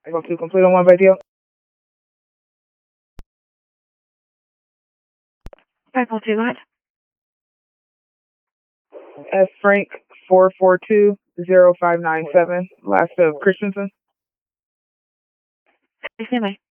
Echo 2 complete on 1 by deal. Echo 2, go ahead. F Frank 4420597, last of Christensen. Stand by.